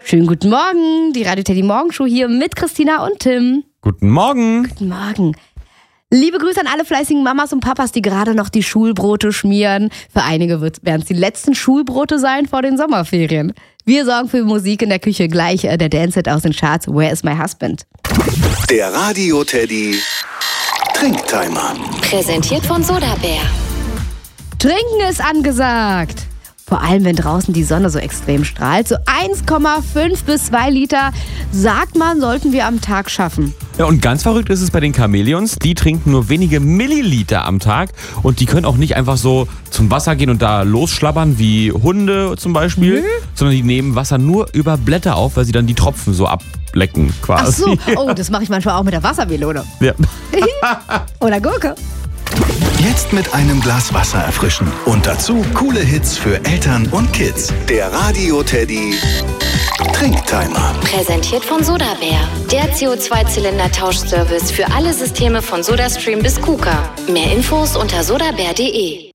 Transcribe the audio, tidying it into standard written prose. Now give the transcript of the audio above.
Schönen guten Morgen, die Radio Teddy Morgenshow hier mit Christina und Tim. Guten Morgen. Guten Morgen. Liebe Grüße an alle fleißigen Mamas und Papas, die gerade noch die Schulbrote schmieren. Für einige werden es die letzten Schulbrote sein vor den Sommerferien. Wir sorgen für Musik in der Küche. Gleich der Dance-Hit aus den Charts, Where is my husband? Der Radio Teddy Trinktimer. Präsentiert von Sodabär. Trinken ist angesagt. Vor allem, wenn draußen die Sonne so extrem strahlt. So 1,5 bis 2 Liter, sagt man, sollten wir am Tag schaffen. Ja, und ganz verrückt ist es bei den Chamäleons. Die trinken nur wenige Milliliter am Tag. Und die können auch nicht einfach so zum Wasser gehen und da losschlabbern wie Hunde zum Beispiel. Sondern die nehmen Wasser nur über Blätter auf, weil sie dann die Tropfen so ablecken quasi. Ach so, oh, das mache ich manchmal auch mit der Wassermelone. Ja. Oder Gurke. Jetzt mit einem Glas Wasser erfrischen. Und dazu coole Hits für Eltern und Kids. Der Radio Teddy Trinktimer. Präsentiert von Sodabär. Der CO2-Zylinder-Tauschservice für alle Systeme von SodaStream bis KUKA. Mehr Infos unter sodabär.de.